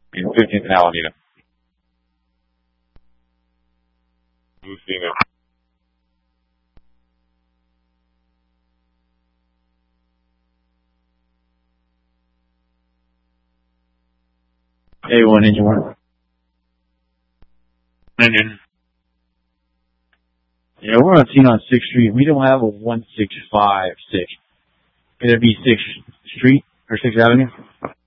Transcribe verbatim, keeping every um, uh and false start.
in fifteenth and Alameda. Lucina. A one, engine one. Engine. Yeah, we're on scene on sixth Street. We don't have a one six five six. Could it be sixth Street or sixth Avenue?